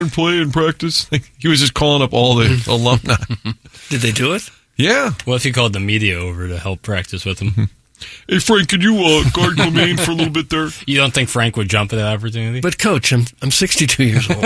play in practice? He was just calling up all the alumni. Did they do it? Yeah. What if he called the media over to help practice with him? Hey, Frank, could you guard Lemaine for a little bit there? You don't think Frank would jump at that opportunity? But, Coach, I'm 62 years old.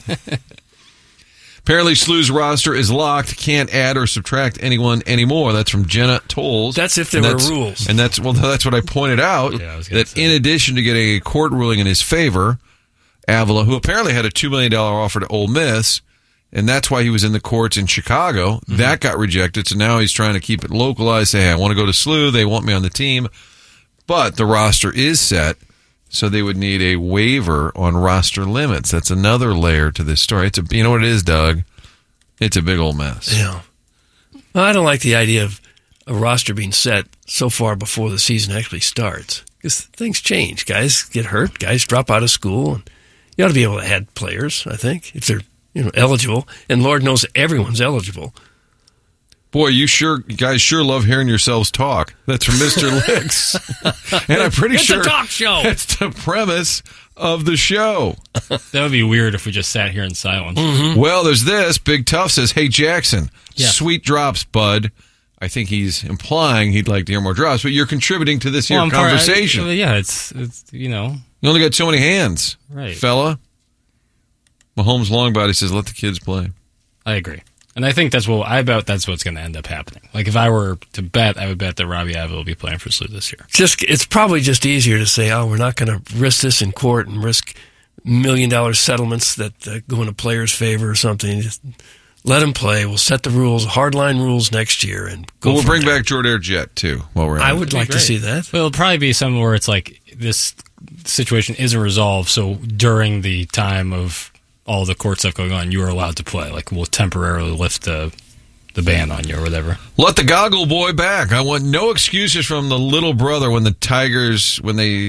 Apparently, SLU's roster is locked. Can't add or subtract anyone anymore. That's from Jenna Tolles. That's if there were rules. And that's what I pointed out. Yeah, I was gonna say. In addition to getting a court ruling in his favor, Avila, who apparently had a $2 million offer to Ole Miss, and that's why he was in the courts in Chicago. Mm-hmm. That got rejected, so now he's trying to keep it localized. Say, hey, I want to go to SLU. They want me on the team. But the roster is set, so they would need a waiver on roster limits. That's another layer to this story. You know what it is, Doug? It's a big old mess. Yeah. Well, I don't like the idea of a roster being set so far before the season actually starts, because things change. Guys get hurt. Guys drop out of school. And you ought to be able to add players, I think, if they're eligible, and Lord knows everyone's eligible. Boy, you guys sure love hearing yourselves talk. That's from Mr. Licks. And I'm pretty sure it's a talk show. It's the premise of the show. That would be weird if we just sat here in silence. Mm-hmm. Well, there's this. Big Tough says, hey, Jackson, sweet drops, bud. I think he's implying he'd like to hear more drops, but you're contributing to this here conversation. It's You only got so many hands, right, fella. Mahomes Longbody says, let the kids play. I agree. And I think that's what's going to end up happening. Like, if I were to bet, I would bet that Robbie Avila will be playing for SLU this year. It's probably just easier to say, we're not going to risk this in court and risk $1 million settlements that go in a player's favor or something. Just let him play. We'll set the rules, hardline rules next year, and go. We'll bring back Jordair Jet too. While we're I would like to see that. Well, it'll probably be something where it's like this situation isn't resolved, so during the time of all the court stuff going on, you are allowed to play. Like, we'll temporarily lift the ban on you or whatever. Let the goggle boy back. I want no excuses from the little brother when the Tigers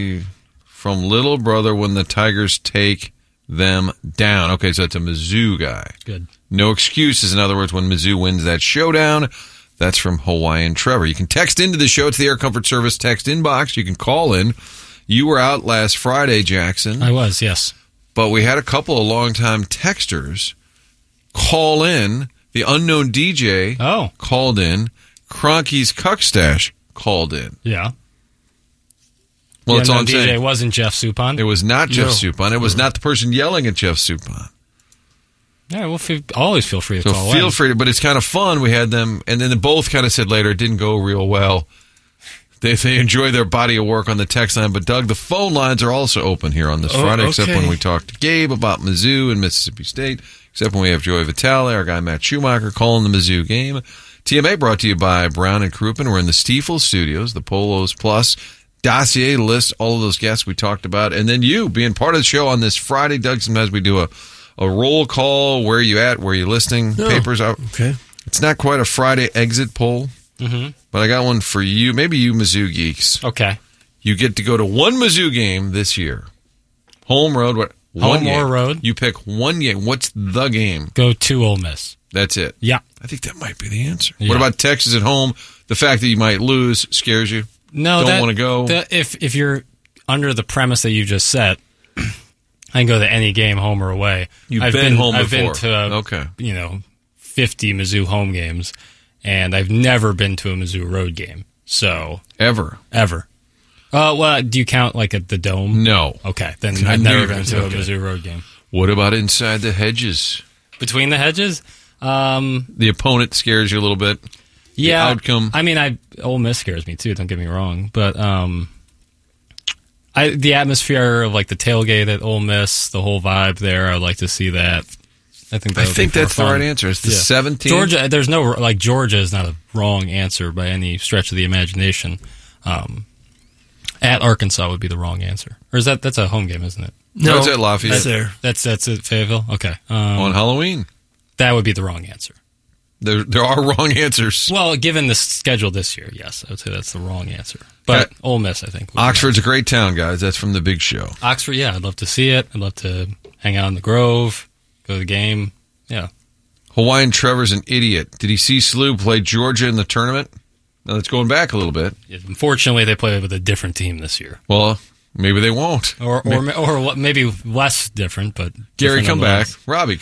take them down. Okay, so it's a Mizzou guy. Good. No excuses. In other words, when Mizzou wins that showdown. That's from Hawaiian Trevor. You can text into the show. It's the Air Comfort Service text inbox. You can call in. You were out last Friday, Jackson. I was, yes. But we had a couple of longtime texters call in. The unknown DJ called in. Cronky's Cuckstash called in. Yeah. Well, it's on DJ wasn't Jeff Suppan. It was not Jeff Suppan. It was not the person yelling at Jeff Suppan. Yeah, well, always feel free to call in. Feel free to, but it's kind of fun. We had them, and then they both kind of said later it didn't go real well. They enjoy their body of work on the text line. But, Doug, the phone lines are also open here on this Friday, except when we talk to Gabe about Mizzou and Mississippi State, except when we have Joey Vitale, our guy Matt Schumacher, calling the Mizzou game. TMA brought to you by Brown and Crouppen. We're in the Stiefel Studios, the Polos Plus dossier list, all of those guests we talked about. And then you being part of the show on this Friday, Doug. Sometimes we do a roll call, where you at, where you listening, papers out. Okay. It's not quite a Friday exit poll. Mm-hmm. But I got one for you. Maybe you Mizzou geeks. Okay. You get to go to one Mizzou game this year. Home, road, what? Home or road. You pick one game. What's the game? Go to Ole Miss. That's it. Yeah. I think that might be the answer. Yeah. What about Texas at home? The fact that you might lose scares you? No. Don't want to go? If you're under the premise that you just set, I can go to any game, home or away. I've been home I've before. Been to, 50 Mizzou home games. And I've never been to a Mizzou road game. So Ever. Well, do you count like at the Dome? No. Okay, then I've never been to a Mizzou road game. What about inside the hedges? Between the hedges? The opponent scares you a little bit. Yeah. The outcome. I mean, Ole Miss scares me too, don't get me wrong. But the atmosphere of like the tailgate at Ole Miss, the whole vibe there, I'd like to see that. I think that's the right answer. It's the 17th. Georgia, Georgia is not a wrong answer by any stretch of the imagination. At Arkansas would be the wrong answer. Or is that's a home game, isn't it? No, it's at Lafayette. That's at Fayetteville? Okay. On Halloween. That would be the wrong answer. There are wrong answers. Well, given the schedule this year, yes, I would say that's the wrong answer. But Ole Miss, I think. Oxford's a great town, guys. That's from the Big Show. Oxford, yeah, I'd love to see it. I'd love to hang out in the Grove. Go to the game. Yeah. Hawaiian Trevor's an idiot. Did he see SLU play Georgia in the tournament? Now, that's going back a little bit. Unfortunately, they played with a different team this year. Well, Maybe they won't. Or maybe less different, but Gary, different come back. nonetheless. Robbie,